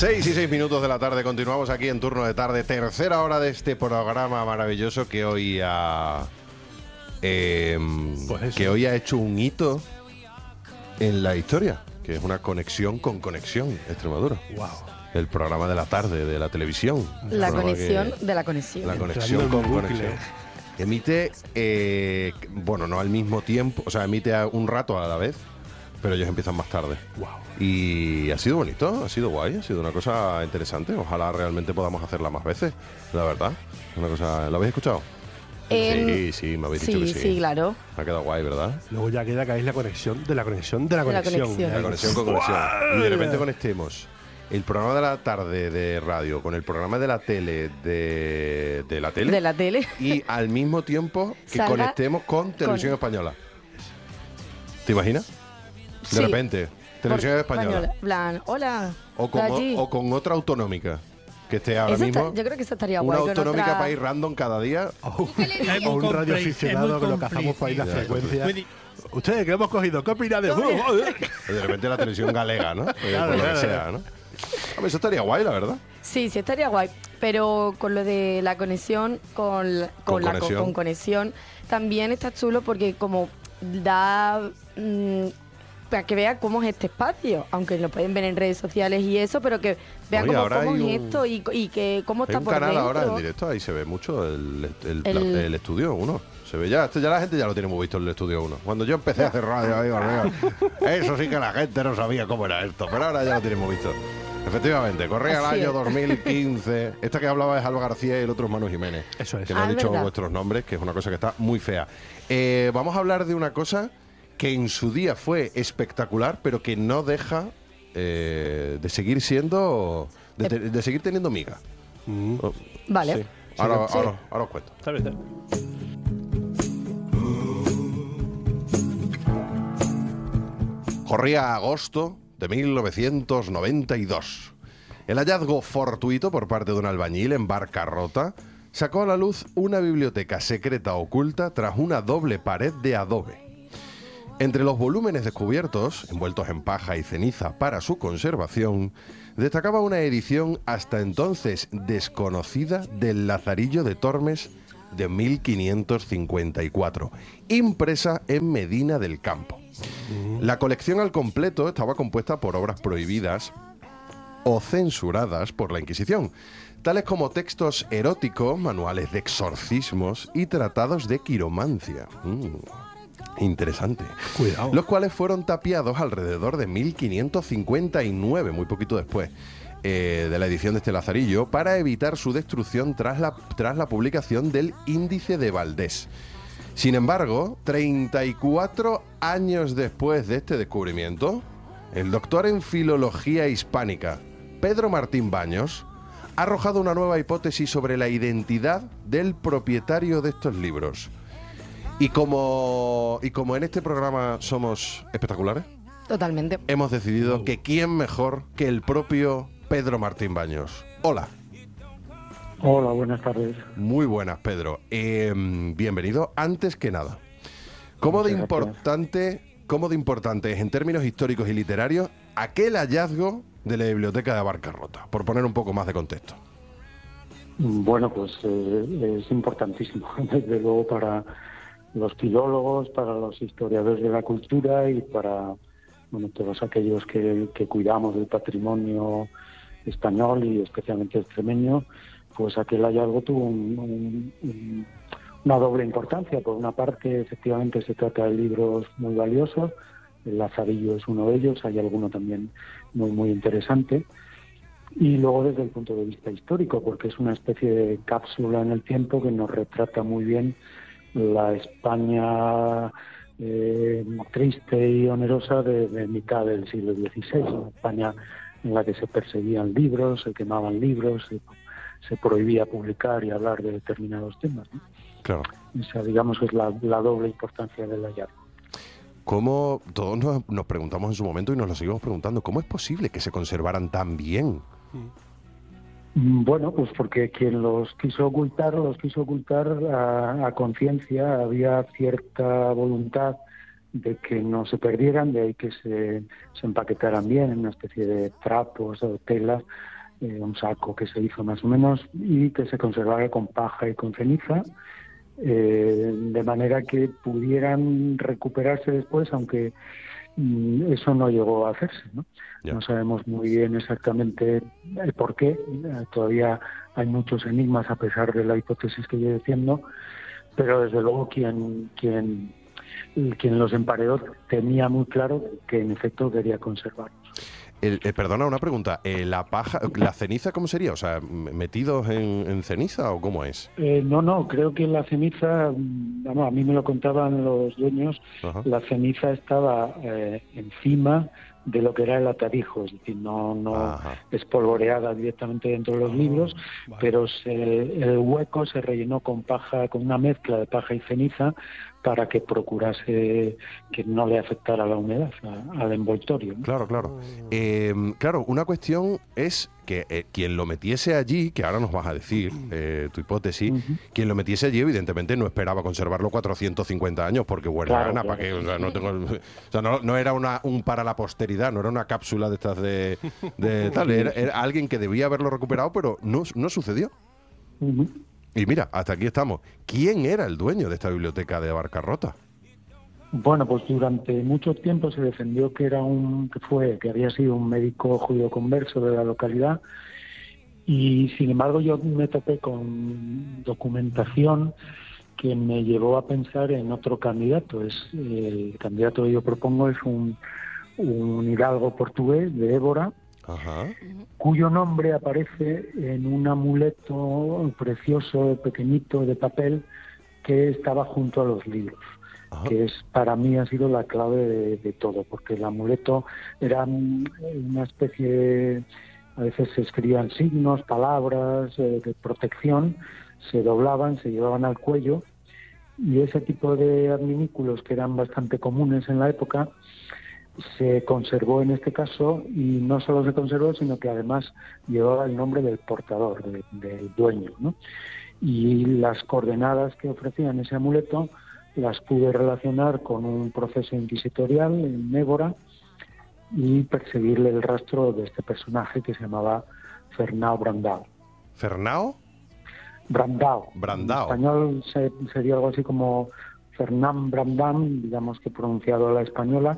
6:06 de la tarde, continuamos aquí en Turno de Tarde, tercera hora de este programa maravilloso que hoy ha hecho un hito en la historia, que es una conexión con Conexión Extremadura. Wow. El programa de la tarde de la televisión. La conexión de la conexión. La conexión con Conexión. Emite, bueno, no al mismo tiempo, o sea, emite un rato a la vez, pero ellos empiezan más tarde. Wow. Y ha sido bonito, ha sido guay, ha sido una cosa interesante. Ojalá realmente podamos hacerla más veces, la verdad. Una cosa, ¿lo habéis escuchado? Sí, me habéis dicho que sí. Sí, claro. Ha quedado guay, ¿verdad? Luego ya queda que es la conexión de la conexión de la conexión. La conexión con Conexión. Y de repente conectemos el programa de la tarde de radio con el programa de la tele de la tele. De la tele. Y al mismo tiempo que conectemos con Televisión Española. ¿Te imaginas? De repente, Televisión Española. Plan, hola. O con otra autonómica que esté ahora Eso mismo. Yo creo que eso estaría guay. Una autonómica para ir random cada día. O un radioaficionado que lo cazamos para ir la frecuencia. Ustedes que hemos cogido, ¿qué opinan de De repente la televisión galega, ¿no? Claro, lo que sea, ¿no? Eso estaría guay, la verdad. Sí, estaría guay. Pero con lo de la conexión, con conexión, también está chulo porque como da para que vea cómo es este espacio, aunque lo pueden ver en redes sociales y eso, pero que vea cómo es esto y que cómo está por dentro. Hay un canal ahora en directo, ahí se ve mucho el estudio 1. Se ve ya la gente ya lo tiene muy visto el estudio 1. Cuando yo empecé a hacer radio, eso sí que la gente no sabía cómo era esto, pero ahora ya lo tiene muy visto. Efectivamente, corría el año 2015. Esta que hablaba es Alba García y el otro es Manu Jiménez. Eso es. Que no he dicho vuestros nombres, que es una cosa que está muy fea. Vamos a hablar de una cosa que en su día fue espectacular, pero que no deja de seguir siendo, de seguir teniendo miga. Vale. Sí. Ahora os cuento. Está bien. Corría agosto de 1992. El hallazgo fortuito por parte de un albañil en Barcarrota sacó a la luz una biblioteca secreta oculta tras una doble pared de adobe. Entre los volúmenes descubiertos, envueltos en paja y ceniza para su conservación, destacaba una edición hasta entonces desconocida del Lazarillo de Tormes de 1554, impresa en Medina del Campo. La colección al completo estaba compuesta por obras prohibidas o censuradas por la Inquisición, tales como textos eróticos, manuales de exorcismos y tratados de quiromancia. Interesante. Cuidado. Los cuales fueron tapiados alrededor de 1559, muy poquito después de la edición de este Lazarillo, para evitar su destrucción tras la publicación del Índice de Valdés. Sin embargo, 34 años después de este descubrimiento, el doctor en Filología Hispánica, Pedro Martín Baños, ha arrojado una nueva hipótesis sobre la identidad del propietario de estos libros. Y como en este programa somos espectaculares, totalmente, hemos decidido que quién mejor que el propio Pedro Martín Baños. Hola. Hola, buenas tardes. Muy buenas, Pedro. Bienvenido. Antes que nada, ¿cómo de importante es en términos históricos y literarios aquel hallazgo de la biblioteca de Barcarrota? Por poner un poco más de contexto. Bueno, pues es importantísimo, desde luego, para los filólogos, para los historiadores de la cultura y para todos aquellos que cuidamos del patrimonio español y especialmente extremeño. Pues aquel hallazgo tuvo una doble importancia. Por una parte, efectivamente, se trata de libros muy valiosos. El Lazarillo es uno de ellos. Hay alguno también muy interesante. Y luego desde el punto de vista histórico, porque es una especie de cápsula en el tiempo que nos retrata muy bien la España triste y onerosa de mitad del siglo XVI. Una España en la que se perseguían libros, se quemaban libros, se prohibía publicar y hablar de determinados temas, ¿no? Claro. Esa, digamos, es la doble importancia del hallazgo. ¿Cómo? Todos nos preguntamos en su momento y nos lo seguimos preguntando, ¿cómo es posible que se conservaran tan bien? Bueno, pues porque quien los quiso ocultar a conciencia. Había cierta voluntad de que no se perdieran, de ahí que se empaquetaran bien en una especie de trapos o telas, un saco que se hizo más o menos, y que se conservara con paja y con ceniza, de manera que pudieran recuperarse después, aunque eso no llegó a hacerse, ¿no? No sabemos muy bien exactamente el por qué, todavía hay muchos enigmas a pesar de la hipótesis que yo defiendo, pero desde luego quien los emparedó tenía muy claro que en efecto quería conservarlos. Perdona, una pregunta. ¿La paja, la ceniza cómo sería? O sea, ¿metidos en ceniza o cómo es? No, creo que la ceniza, a mí me lo contaban los dueños, ajá, la ceniza estaba encima de lo que era el atarijo, es decir, no espolvoreada directamente dentro de los libros, vale, pero el hueco se rellenó con paja, con una mezcla de paja y ceniza, para que procurase que no le afectara la humedad al envoltorio, ¿no? Claro. Claro, una cuestión es que quien lo metiese allí, que ahora nos vas a decir tu hipótesis, quien lo metiese allí evidentemente no esperaba conservarlo 450 años, porque bueno, claro, ¿para qué? O sea, no era un para la posteridad, no era una cápsula de estas de tal, era alguien que debía haberlo recuperado, pero no sucedió. Y mira, hasta aquí estamos. ¿Quién era el dueño de esta biblioteca de Barcarrota? Bueno, pues durante mucho tiempo se defendió que había sido un médico judío converso de la localidad, y sin embargo yo me topé con documentación que me llevó a pensar en otro candidato. El candidato que yo propongo es un hidalgo portugués de Évora, ajá, cuyo nombre aparece en un amuleto precioso, pequeñito, de papel, que estaba junto a los libros. Ajá. Que para mí ha sido la clave de todo, porque el amuleto era una especie de, a veces se escribían signos, palabras de protección, se doblaban, se llevaban al cuello, y ese tipo de adminículos, que eran bastante comunes en la época, se conservó en este caso, y no solo se conservó, sino que además llevaba el nombre del portador, del dueño, ¿no? Y las coordenadas que ofrecían ese amuleto las pude relacionar con un proceso inquisitorial en Évora y perseguirle el rastro de este personaje que se llamaba Fernão Brandão. ¿Fernão? Brandão. En español sería algo así como Fernán Brandão, digamos que pronunciado a la española.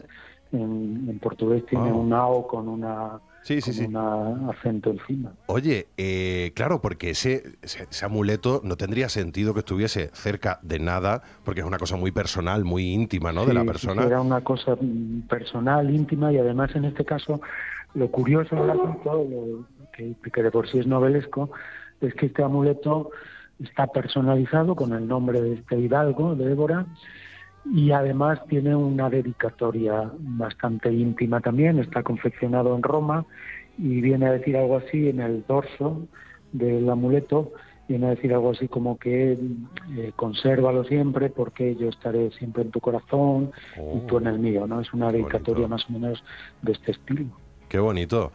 En portugués tiene un AO con una... Sí. Un acento encima. Oye, claro, porque ese amuleto no tendría sentido que estuviese cerca de nada, porque es una cosa muy personal, muy íntima, ¿no? Sí, de la persona. Sí, era una cosa personal, íntima, y además en este caso lo curioso del asunto, que de por sí es novelesco, es que este amuleto está personalizado con el nombre de este hidalgo de Évora, y además tiene una dedicatoria bastante íntima también. Está confeccionado en Roma y viene a decir algo así en el dorso del amuleto, viene a decir algo así como que consérvalo siempre porque yo estaré siempre en tu corazón y tú en el mío, ¿no? Es una dedicatoria más o menos de este estilo. Qué bonito.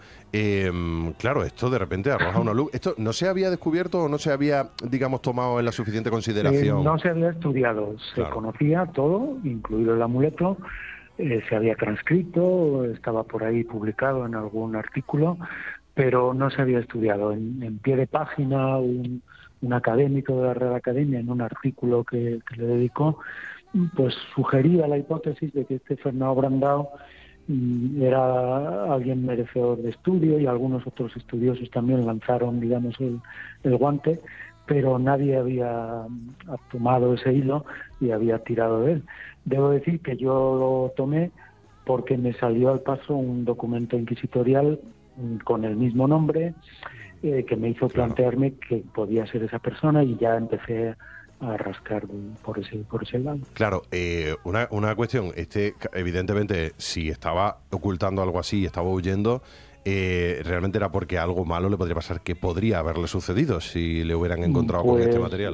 Claro, esto de repente arroja una luz. ¿Esto no se había descubierto o no se había, digamos, tomado en la suficiente consideración? No se había estudiado. Se conocía todo, incluido el amuleto. Se había transcrito, estaba por ahí publicado en algún artículo, pero no se había estudiado. En pie de página, un académico de la Real Academia, en un artículo que le dedicó, pues sugería la hipótesis de que este Fernão Brandão era alguien merecedor de estudio, y algunos otros estudiosos también lanzaron, digamos, el guante, pero nadie había tomado ese hilo y había tirado de él. Debo decir que yo lo tomé porque me salió al paso un documento inquisitorial con el mismo nombre, que me hizo plantearme que podía ser esa persona, y ya empecé a rascar por ese lado. Claro, una cuestión, evidentemente, si estaba ocultando algo así y estaba huyendo, realmente era porque algo malo le podría pasar, que podría haberle sucedido si le hubieran encontrado con este material.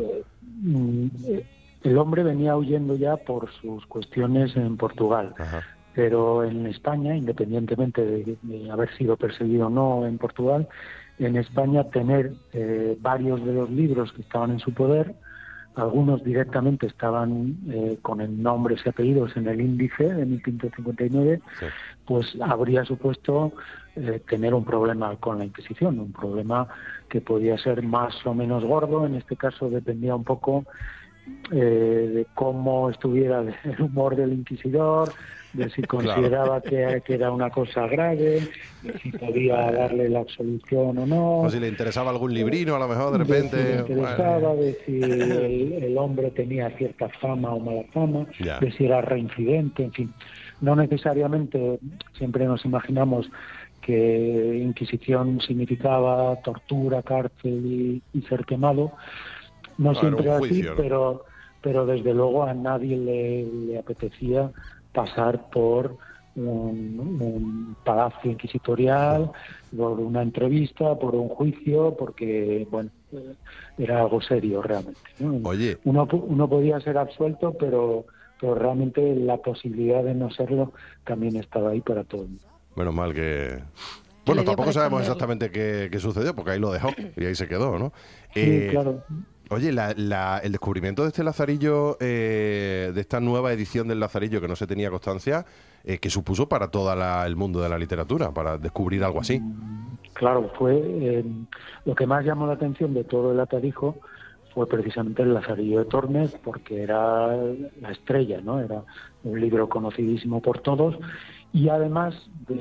El hombre venía huyendo ya por sus cuestiones en Portugal. Ajá. Pero en España, independientemente de haber sido perseguido o no en Portugal, en España tener varios de los libros que estaban en su poder algunos directamente estaban con el nombres y apellidos en el índice de 1559, sí, pues habría supuesto tener un problema con la Inquisición, un problema que podía ser más o menos gordo. En este caso dependía un poco de cómo estuviera el humor del inquisidor, de si consideraba que era una cosa grave, de si podía darle la absolución o no. O si le interesaba algún librino, a lo mejor de repente. De si le interesaba, bueno, de si el hombre tenía cierta fama o mala fama, ya, de si era reincidente, en fin. No necesariamente siempre nos imaginamos que Inquisición significaba tortura, cárcel y ser quemado. No siempre es así, ¿no? pero desde luego a nadie le apetecía pasar por un palacio inquisitorial, por una entrevista, por un juicio, porque, bueno, era algo serio realmente, ¿no? Oye. Uno podía ser absuelto, pero realmente la posibilidad de no serlo también estaba ahí para todo el mundo. Menos mal que... Bueno, tampoco sabemos exactamente qué sucedió, porque ahí lo dejó y ahí se quedó, ¿no? Sí, claro. Oye, el descubrimiento de este Lazarillo, de esta nueva edición del Lazarillo que no se tenía constancia, ¿qué supuso para todo el mundo de la literatura, para descubrir algo así? Claro, fue lo que más llamó la atención de todo el atarijo fue precisamente el Lazarillo de Tormes, porque era la estrella, ¿no? Era un libro conocidísimo por todos, y además de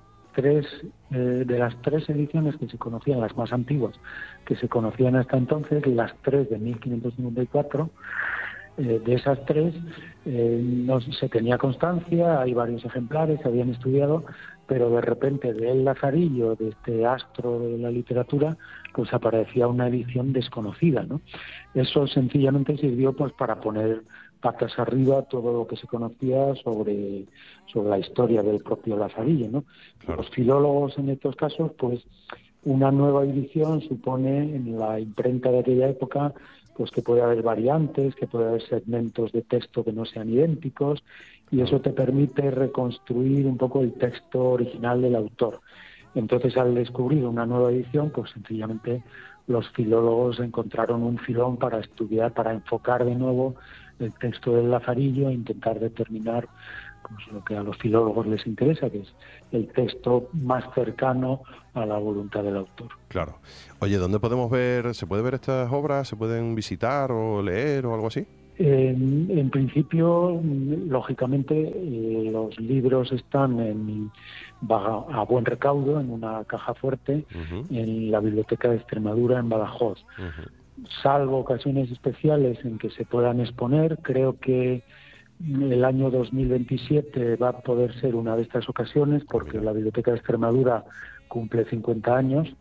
las tres ediciones que se conocían, las más antiguas, que se conocían hasta entonces, las tres de 1554, de esas tres no se tenía constancia, hay varios ejemplares, se habían estudiado, pero de repente del Lazarillo, de este astro de la literatura, pues aparecía una edición desconocida, ¿no? Eso sencillamente sirvió pues para poner patas arriba todo lo que se conocía sobre la historia del propio Lazarillo, ¿no? Claro. Los filólogos en estos casos, pues una nueva edición supone en la imprenta de aquella época pues que puede haber variantes, que puede haber segmentos de texto que no sean idénticos, y eso te permite reconstruir un poco el texto original del autor. Entonces, al descubrir una nueva edición, pues sencillamente los filólogos encontraron un filón para estudiar, para enfocar de nuevo el texto del Lazarillo e intentar determinar pues lo que a los filólogos les interesa, que es el texto más cercano a la voluntad del autor. Claro. Oye, ¿dónde podemos ver? ¿Se puede ver estas obras? ¿Se pueden visitar o leer o algo así? En principio, lógicamente, los libros están a buen recaudo, en una caja fuerte, en la Biblioteca de Extremadura, en Badajoz. Salvo ocasiones especiales en que se puedan exponer, creo que el año 2027 va a poder ser una de estas ocasiones, porque la Biblioteca de Extremadura cumple 50 años.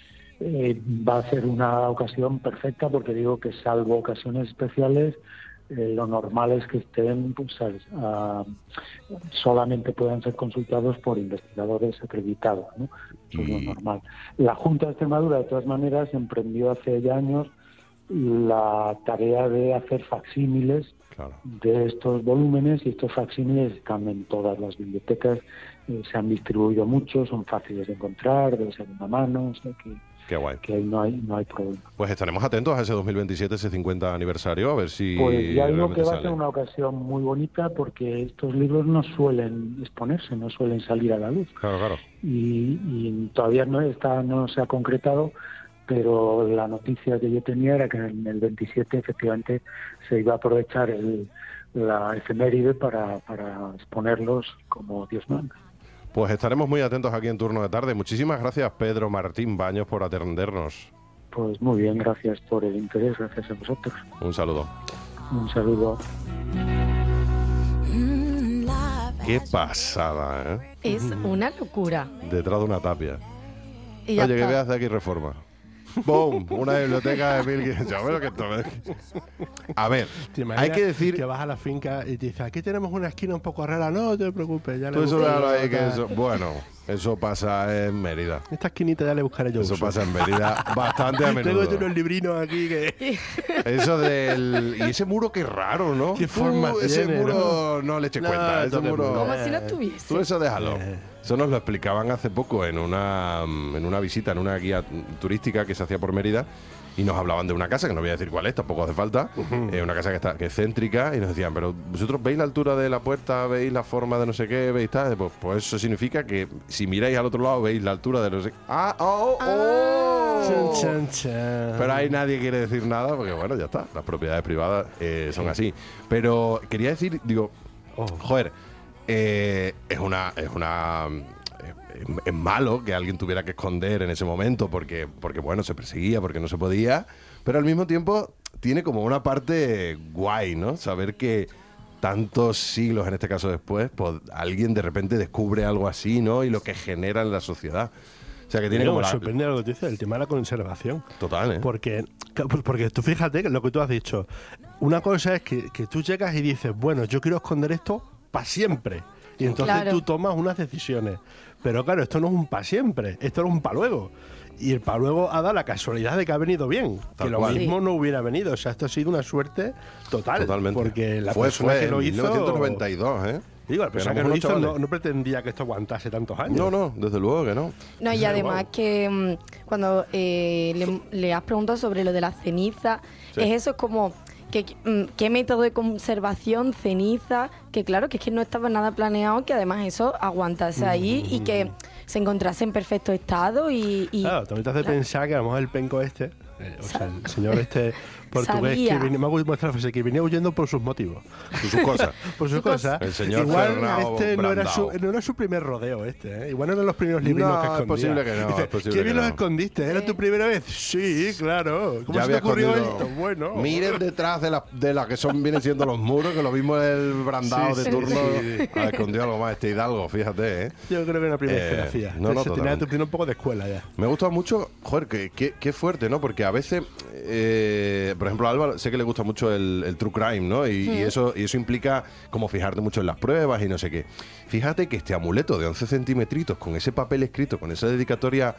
Va a ser una ocasión perfecta, porque digo que salvo ocasiones especiales, lo normal es que estén, pues, solamente puedan ser consultados por investigadores acreditados, ¿no? Eso es lo normal. La Junta de Extremadura, de todas maneras, emprendió hace ya años la tarea de hacer facsímiles de estos volúmenes, y estos facsímiles están en todas las bibliotecas, se han distribuido muchos, son fáciles de encontrar, de segunda mano, o sea Qué guay. Que ahí no hay problema. Pues estaremos atentos a ese 2027, ese 50 aniversario, a ver si... Pues ya digo que va a ser una ocasión muy bonita, porque estos libros no suelen exponerse, no suelen salir a la luz. Claro. Y todavía no se ha concretado, pero la noticia que yo tenía era que en el 27 efectivamente se iba a aprovechar la efeméride para exponerlos como Dios manda. Pues estaremos muy atentos aquí en Turno de Tarde. Muchísimas gracias, Pedro Martín Baños, por atendernos. Pues muy bien, gracias por el interés, gracias a vosotros. Un saludo. Un saludo. Qué pasada, ¿eh? Es una locura. Detrás de una tapia. Oye, que veas de aquí Reforma. ¡Bum! Una biblioteca de 1500. A ver, hay que decir que vas a la finca y te dices, aquí tenemos una esquina un poco rara. No te preocupes, ya le eso ahí que eso, bueno, eso pasa en Mérida. Esta esquinita ya le buscaré yo. Eso pasa en Mérida bastante a menudo. Tengo unos librinos aquí que... Eso y ese muro, qué raro, ¿no? Qué forma ese tiene, muro no le eches cuenta. Ese muro... Como si no estuviese. Tú eso déjalo. Eso nos lo explicaban hace poco en una visita, en una guía turística que se hacía por Mérida, y nos hablaban de una casa, que no voy a decir cuál es, tampoco hace falta, una casa que es céntrica, y nos decían, pero vosotros veis la altura de la puerta, veis la forma de no sé qué, veis tal, pues eso significa que si miráis al otro lado veis la altura de no sé qué. Chan, chan. Pero ahí nadie quiere decir nada, porque bueno, ya está, las propiedades privadas son así. Pero quería decir, digo, joder, es malo que alguien tuviera que esconder en ese momento porque bueno, se perseguía, porque no se podía, pero al mismo tiempo tiene como una parte guay, ¿no? Saber que tantos siglos, en este caso después, pues alguien de repente descubre algo así, ¿no? Y lo que genera en la sociedad. O sea, que tiene como me sorprende lo que tú dices, el tema de la conservación. Total, ¿eh? Porque tú fíjate que lo que tú has dicho, una cosa es que tú llegas y dices, bueno, yo quiero esconder esto para siempre. Y entonces tú tomas unas decisiones. Pero claro, esto no es un para siempre, esto es un para luego. Y el para luego ha dado la casualidad de que ha venido bien. Que lo mismo no hubiera venido. O sea, esto ha sido una suerte total. Totalmente. Porque la persona que lo hizo... Fue en 1992, ¿eh? Digo, la persona que lo hizo no pretendía que esto aguantase tantos años. No, desde luego que no. No, y además que cuando le has preguntado sobre lo de la ceniza, es como... ¿Qué método de conservación, ceniza? Que claro, que es que no estaba nada planeado, que además eso aguantase ahí y que se encontrase en perfecto estado y claro, también te hace pensar que a lo mejor el penco el señor portugués que venía huyendo por sus motivos. Por sus cosas. El señor igual no era su primer rodeo Igual no eran los primeros librinos que escondía. Es posible que no. Dice, ¿qué bien los escondiste? ¿Era tu primera vez? Sí, claro. ¿Cómo se te ocurrió esto? Bueno. Miren detrás de las que vienen siendo los muros, que lo vimos en el brandado de turno. Ha escondido algo más Hidalgo, fíjate, ¿eh? Yo creo que era la primera vez que lo hacía. Tenía un poco de escuela ya. Me gusta mucho, joder, qué fuerte, ¿no? Porque a veces... por ejemplo, a Alba sé que le gusta mucho el true crime, ¿no? Y eso implica como fijarte mucho en las pruebas y no sé qué. Fíjate que este amuleto de 11 centímetritos con ese papel escrito, con esa dedicatoria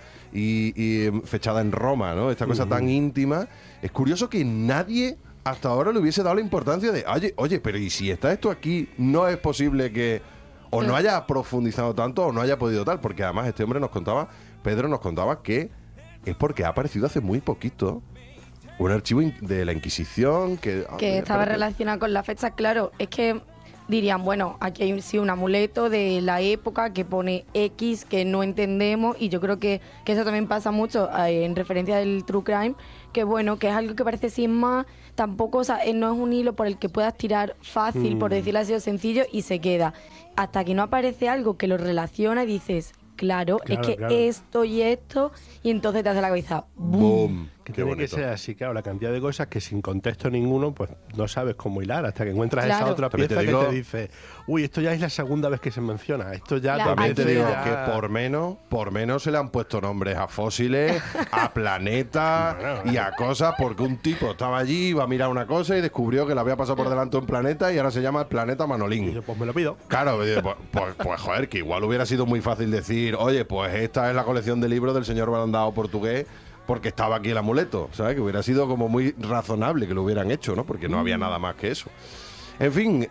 y fechada en Roma, ¿no? Esta cosa tan íntima. Es curioso que nadie hasta ahora le hubiese dado la importancia de, oye, pero ¿y si está esto aquí? No es posible que o no haya profundizado tanto o no haya podido tal, porque además este hombre Pedro nos contaba que es porque ha aparecido hace muy poquito un archivo de la Inquisición que estaba relacionado con la fecha. Claro, es que dirían, bueno, aquí hay un amuleto de la época que pone X que no entendemos, y yo creo que eso también pasa mucho en referencia del true crime, que bueno, que es algo que parece sin más, tampoco, o sea, no es un hilo por el que puedas tirar fácil, por decirlo así, o sencillo, y se queda. Hasta que no aparece algo que lo relaciona y dices, claro, es que esto y esto, y entonces te hace la cabeza ¡boom! Que tiene que ser así, claro, la cantidad de cosas que sin contexto ninguno, pues no sabes cómo hilar hasta que encuentras esa otra pieza que te dice, uy, esto ya es la segunda vez que se menciona, esto ya... También te digo que por menos se le han puesto nombres a fósiles, a planetas y a cosas, porque un tipo estaba allí, iba a mirar una cosa y descubrió que le había pasado por delante un planeta y ahora se llama el planeta Manolín. Y yo, pues me lo pido. Claro, pues joder, que igual hubiera sido muy fácil decir, oye, pues esta es la colección de libros del señor brandado portugués, porque estaba aquí el amuleto, ¿sabes? Que hubiera sido como muy razonable que lo hubieran hecho, ¿no? Porque no había nada más que eso. En fin,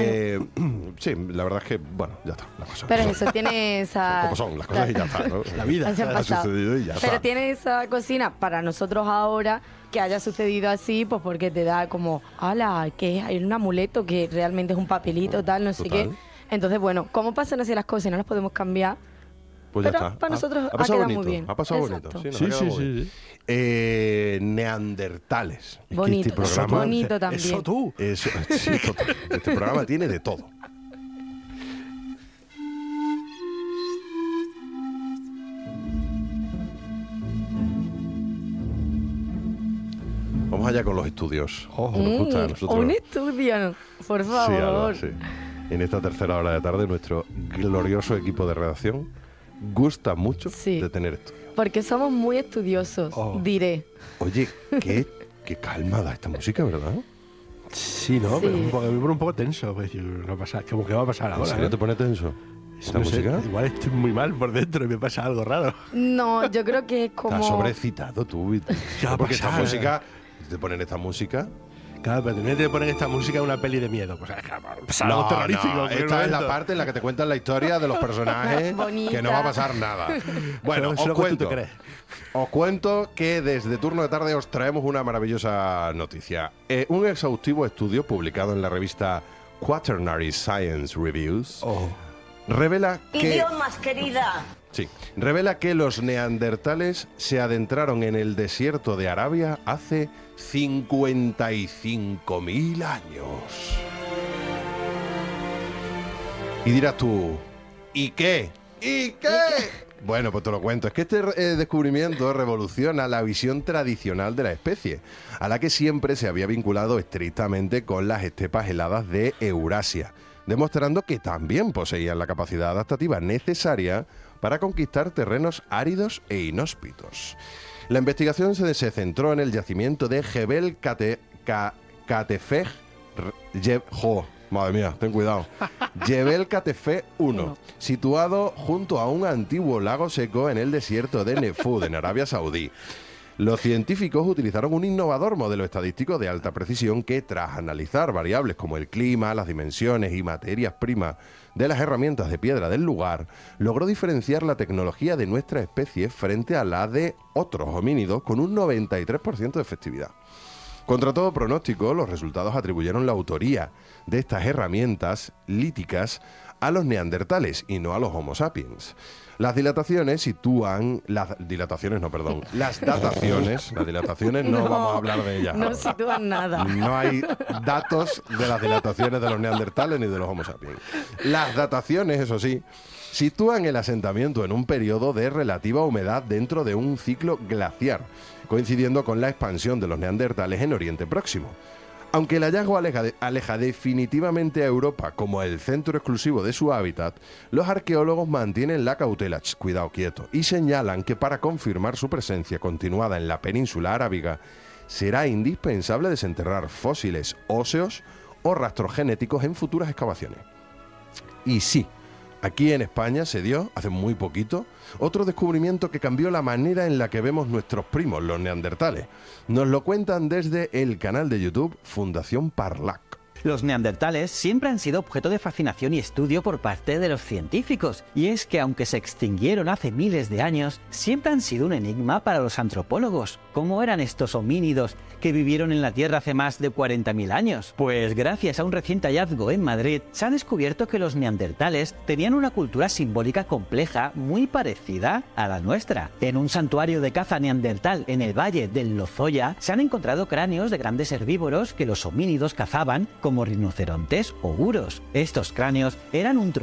sí, la verdad es que, bueno, ya está, las cosas. Pero eso tiene esa... Como son, las cosas y ya está, ¿no? La vida ha sucedido y ya está. Pero tiene esa cocina para nosotros ahora que haya sucedido así, pues porque te da como, ala, que hay un amuleto que realmente es un papelito, tal, no sé qué. Entonces, bueno, ¿cómo pasan así las cosas y no las podemos cambiar? Pues ya pero está. para nosotros ha quedado muy bien. Ha pasado bonito. Sí. Neandertales. Bonito, este programa, bonito también. Eso tú. Sí, total. Este programa tiene de todo. Vamos allá con los estudios. Nos gusta a nosotros. Un estudio, por favor. Sí, Alba, sí. En esta tercera hora de tarde, nuestro glorioso equipo de redacción gusta mucho de tener estudios. Porque somos muy estudiosos, diré. Oye, qué calma da esta música, ¿verdad? Sí, ¿no? Sí. Pero me pone un poco tenso. Pues, como que va a pasar ahora. ¿En serio te pone tenso? ¿Esta música? Igual estoy muy mal por dentro y me pasa algo raro. No, yo creo que es como... Estás sobrecitado tú. Porque esta música, te ponen esta música Claro, pero también te ponen esta música de una peli de miedo. Pues es algo terrorífico. No, esta es la parte en la que te cuentan la historia de los personajes, que no va a pasar nada. Bueno, os cuento que desde Turno de Tarde os traemos una maravillosa noticia. Un exhaustivo estudio publicado en la revista Quaternary Science Reviews revela que... ¡Idiomas, querida! Sí, revela que los neandertales se adentraron en el desierto de Arabia hace 55.000 años. Y dirás tú, ¿y qué? ¿Y qué? Bueno, pues te lo cuento. Es que este descubrimiento revoluciona la visión tradicional de la especie, a la que siempre se había vinculado estrictamente con las estepas heladas de Eurasia, demostrando que también poseían la capacidad adaptativa necesaria para conquistar terrenos áridos e inhóspitos. La investigación se centró en el yacimiento de Jebel Katefej. Madre mía, ten cuidado. Jebel Katefej 1, situado junto a un antiguo lago seco en el desierto de Nefud, en Arabia Saudí. Los científicos utilizaron un innovador modelo estadístico de alta precisión que, tras analizar variables como el clima, las dimensiones y materias primas de las herramientas de piedra del lugar, logró diferenciar la tecnología de nuestra especie frente a la de otros homínidos con un 93% de efectividad. Contra todo pronóstico, los resultados atribuyeron la autoría de estas herramientas líticas a los neandertales y no a los Homo sapiens. Las dataciones, las dataciones no vamos a hablar de ellas. No ahora. sitúan nada. No hay datos de las dilataciones de los neandertales ni de los Homo sapiens. Las dataciones, eso sí, sitúan el asentamiento en un periodo de relativa humedad dentro de un ciclo glaciar, coincidiendo con la expansión de los neandertales en Oriente Próximo. Aunque el hallazgo aleja definitivamente a Europa como el centro exclusivo de su hábitat, los arqueólogos mantienen la cautela, cuidado quieto, y señalan que para confirmar su presencia continuada en la península arábiga, será indispensable desenterrar fósiles óseos o rastros genéticos en futuras excavaciones. Y sí, aquí en España se dio, hace muy poquito, otro descubrimiento que cambió la manera en la que vemos nuestros primos, los neandertales. Nos lo cuentan desde el canal de YouTube Fundación Parlac. Los neandertales siempre han sido objeto de fascinación y estudio por parte de los científicos, y es que aunque se extinguieron hace miles de años, siempre han sido un enigma para los antropólogos. ¿Cómo eran estos homínidos que vivieron en la Tierra hace más de 40.000 años? Pues gracias a un reciente hallazgo en Madrid, se ha descubierto que los neandertales tenían una cultura simbólica compleja muy parecida a la nuestra. En un santuario de caza neandertal en el valle del Lozoya se han encontrado cráneos de grandes herbívoros que los homínidos cazaban como rinocerontes o uros. Estos cráneos eran un